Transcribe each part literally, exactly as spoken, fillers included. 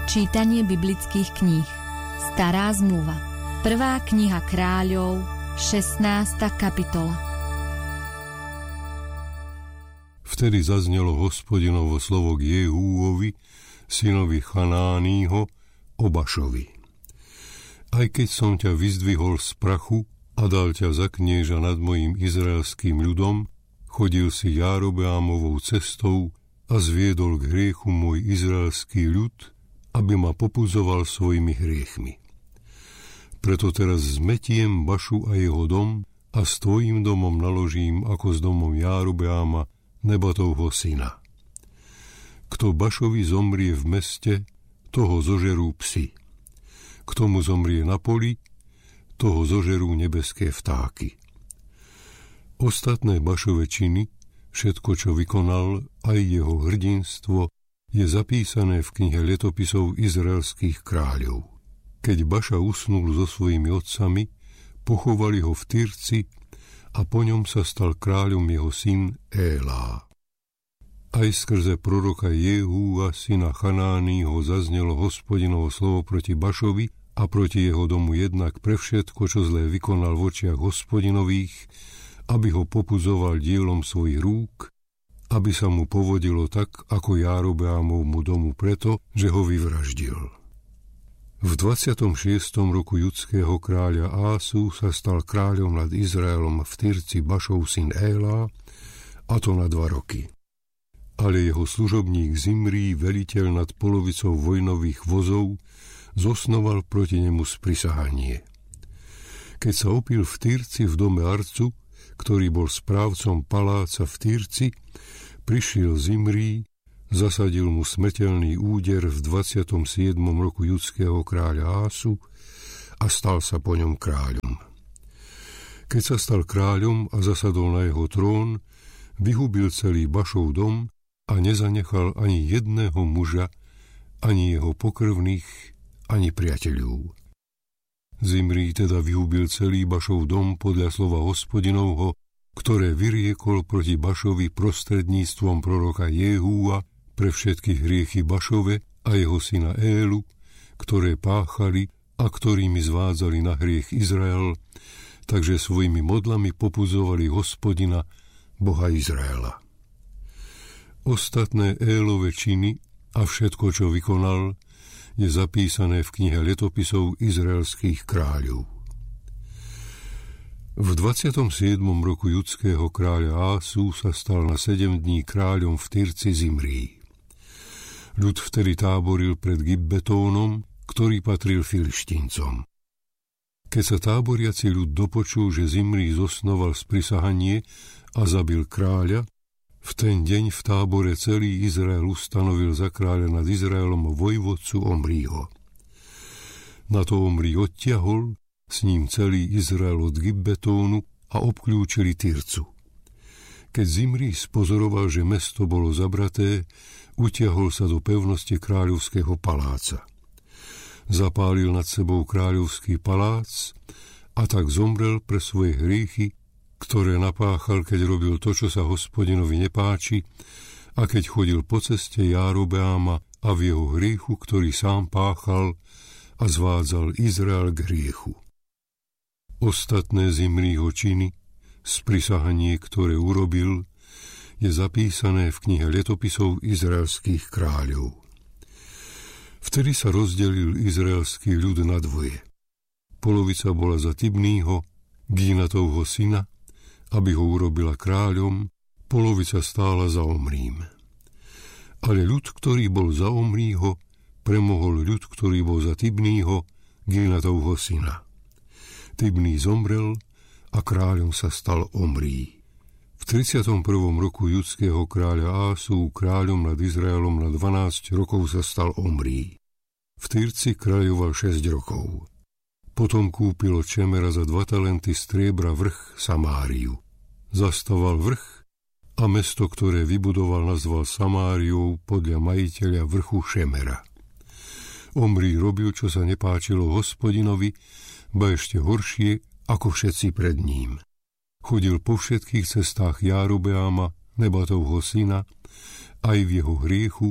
Čítanie biblických kníh. Stará zmluva. Prvá kniha Kráľov, šestnásta kapitola. Vtedy zaznelo Hospodinovo slovo k Jehúovi, synovi Chanánýho, o Bašovi. Aj keď som ťa vyzdvihol z prachu a dal ťa za knieža nad mojím izraelským ľudom, chodil si Járobeámovou cestou a zviedol k hriechu môj izraelský ľud, aby ma popudzoval svojimi hriechmi. Preto teraz zmetiem Bašu a jeho dom a s tvojím domom naložím ako s domom Járobeáma, Nebatovho syna. Kto Bašovi zomrie v meste, toho zožerú psi. Kto mu zomrie na poli, toho zožerú nebeské vtáky. Ostatné Bašove činy, všetko, čo vykonal, aj jeho hrdinstvo, je zapísané v knihe letopisov izraelských kráľov. Keď Baša usnul so svojimi otcami, pochovali ho v Tyrci a po ňom sa stal kráľom jeho syn Élá. Aj skrze proroka Jehúa, syna Chanánýho, zaznelo Hospodinovo slovo proti Bašovi a proti jeho domu jednak pre všetko, čo zlé vykonal v očiach Hospodinových, aby ho popudzoval dielom svojich rúk, aby sa mu povodilo tak, ako Járobeámovmu domu preto, že ho vyvraždil. V dvadsiatom šiestom roku judského kráľa Ásu sa stal kráľom nad Izraelom v Tyrci Bašov syn Élá, a to na dva roky. Ale jeho služobník Zimrí, veliteľ nad polovicou vojnových vozov, zosnoval proti nemu sprisahanie. Keď sa opil v Tyrci v dome Arcu, ktorý bol správcom paláca v Tyrci, prišiel Zimrí, zasadil mu smrteľný úder v dvadsiatom siedmom roku judského kráľa Ásu a stal sa po ňom kráľom. Keď sa stal kráľom a zasadol na jeho trón, vyhubil celý Bašov dom a nezanechal ani jedného muža, ani jeho pokrvných, ani priateľov. Zimrí teda vyhubil celý Bašov dom podľa slova Hospodinovho, ktoré vyriekol proti Bašovi prostredníctvom proroka Jehúa pre všetky hriechy Bašove a jeho syna Élu, ktoré páchali a ktorými zvádzali na hriech Izrael, takže svojimi modlami popudzovali Hospodina, Boha Izraela. Ostatné Élove činy a všetko, čo vykonal, je zapísané v knihe letopisov izraelských kráľov. V dvadsiatom siedmom roku judského kráľa Ásu sa stal na sedem dní kráľom v Tyrci Zimrí. Ľud vtedy táboril pred Gibbetónom, ktorý patril Filištíncom. Keď sa táboriaci ľud dopočul, že Zimrí zosnoval sprisahanie a zabil kráľa, v ten deň v tábore celý Izrael ustanovil za kráľa nad Izraelom vojvodcu Omrího. Na to Omrí odtiahol, s ním celý Izrael od Gibbetónu a obklúčili Tyrcu. Keď Zimrí spozoroval, že mesto bolo zabraté, utiahol sa do pevnosti kráľovského paláca. Zapálil nad sebou kráľovský palác a tak zomrel pre svoje hriechy, ktoré napáchal, keď robil to, čo sa Hospodinovi nepáči, a keď chodil po ceste Járobeáma a v jeho hriechu, ktorý sám páchal, a zvádzal Izrael k hriechu. Ostatné Zimrího činy, sprisahanie, ktoré urobil, je zapísané v knihe letopisov izraelských kráľov. Vtedy sa rozdelil izraelský ľud na dvoje. Polovica bola za Tibnýho, Gínatovho syna, aby ho urobila kráľom, polovica stála za Omrím. Ale ľud, ktorý bol za Omrího, premohol ľud, ktorý bol za Tibnýho, Gínatovho syna. Tibný zomrel a kráľom sa stal Omrí. V tridsiatom prvom roku judského kráľa Ásu kráľom nad Izraelom na dvanásť rokov sa stal Omrí. V Tyrci kráľoval šesť rokov. Potom kúpilo Čemera za dva talenty striebra vrch Samáriu. Zastaval vrch a mesto, ktoré vybudoval, nazval Samáriou podľa majiteľa vrchu Šemera. Omrí robil, čo sa nepáčilo Hospodinovi, ba ešte horšie ako všetci pred ním. Chodil po všetkých cestách Járobeáma, Nebatovho syna, aj v jeho hriechu,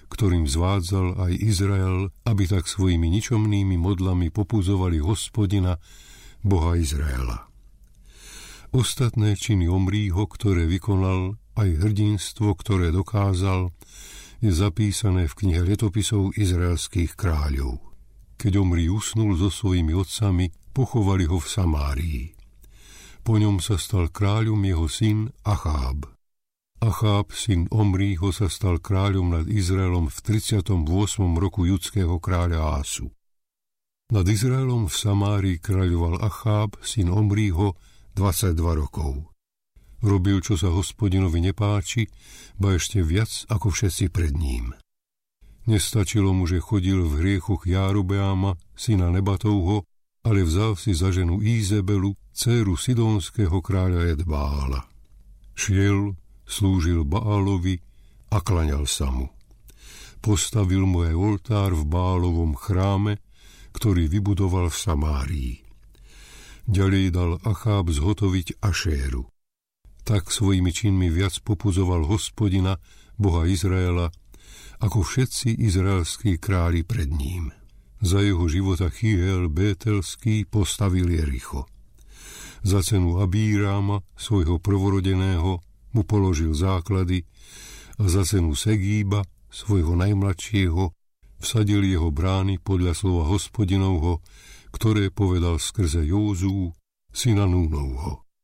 ktorým zvádzal aj Izrael, aby tak svojimi ničomnými modlami popudzovali Hospodina, Boha Izraela. Ostatné činy Omrího, ktoré vykonal, aj hrdinstvo, ktoré dokázal, je zapísané v knihe letopisov izraelských kráľov. Keď Omrí usnul so svojimi otcami, pochovali ho v Samárii. Po ňom sa stal kráľom jeho syn Acháb. Acháb, syn Omrího, sa stal kráľom nad Izraelom v tridsiatom ôsmom roku judského kráľa Ásu. Nad Izraelom v Samárii kráľoval Acháb, syn Omrího, dvadsaťdva rokov. Robil, čo sa Hospodinovi nepáči, ba ešte viac ako všetci pred ním. Nestačilo mu, že chodil v hriechoch Járobeáma, syna Nebatovho, ale vzal si za ženu Ízebelu, dcéru sidónskeho kráľa Edbála. Šiel, slúžil Baálovi a klaňal sa mu. Postavil mu aj oltár v Báalovom chráme, ktorý vybudoval v Samárii. Ďalej dal Acháb zhotoviť Ašéru. Tak svojimi činmi viac popudzoval Hospodina, Boha Izraela, ako všetci izraelskí králi pred ním. Za jeho života Chiel Bételský postavil Jericho. Za cenu Abíráma, svojho prvorodeného, mu položil základy a za cenu Segíba, svojho najmladšieho, vsadil jeho brány podľa slova Hospodinovho, ktoré povedal skrze Józú, syna Núnovho.